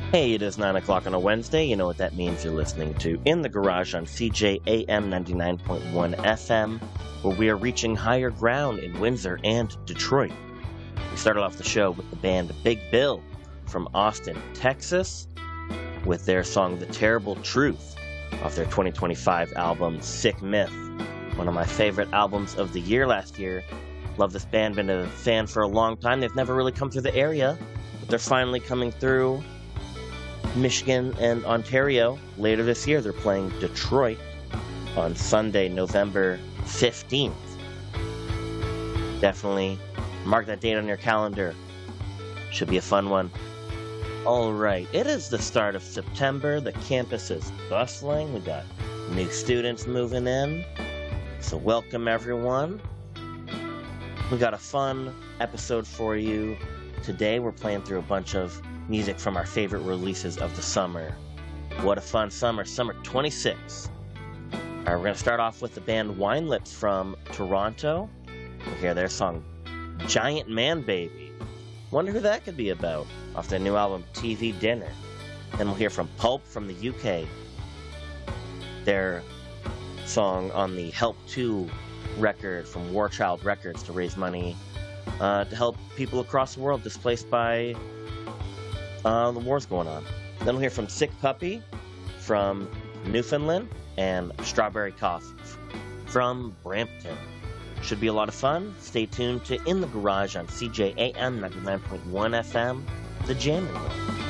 Hey, it is 9 o'clock on a Wednesday. You know what that means. You're listening to In the Garage on CJAM 99.1 FM, where we are reaching higher ground in Windsor and Detroit. We started off the show with the band Big Bill from Austin, Texas, with their song The Terrible Truth off their 2025 album Sick Myth, one of my favorite albums of the year last year. Love this band, been a fan for a long time. They've never really come through the area, but they're finally coming through Michigan and Ontario later this year. They're playing Detroit on Sunday, November 15th. Definitely mark that date on your calendar. Should be a fun one. All right, it is the start of September. The campus is bustling. We got new students moving in. So welcome, everyone. We got a fun episode for you. Today we're playing through a bunch of music from our favorite releases of the summer. What a fun summer. Summer 26. All right, we're going to start off with the band Wine Lips from Toronto. We'll hear their song Giant Man Baby. Wonder who that could be about off their new album TV Dinner. Then we'll hear from Pulp from the UK. Their song on the Help 2 record from War Child Records to raise money to help people across the world displaced by the war's going on. Then we'll hear from Sick Puppy from Newfoundland and Strawberry Cough from Brampton. Should be a lot of fun. Stay tuned to In the Garage on CJAM 99.1 FM, the Jamming Room.